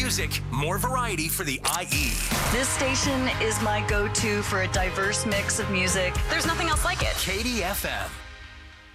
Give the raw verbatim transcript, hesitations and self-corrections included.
music, more variety for the I E. This station is my go-to for a diverse mix of music. There's nothing else like it. K D F M.